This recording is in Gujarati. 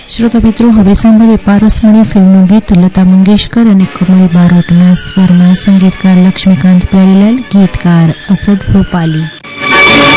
શ્રોતા મિત્રો, હવે સાંભળીએ પારસમણી ફિલ્મનું ગીત. લતા મંગેશકર અને કમલ બારોટના સ્વરમાં સંગીતકાર લક્ષ્મીકાંત પ્યારીલાલ, ગીતકાર અસદ ભોપાલી.